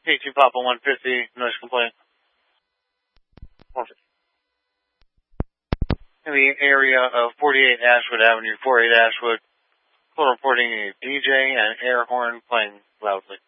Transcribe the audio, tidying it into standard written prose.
K2 Papa 150, noise complaint. 150. In the area of 48 Ashwood Avenue, 48 Ashwood, still reporting a DJ and an air horn playing loudly.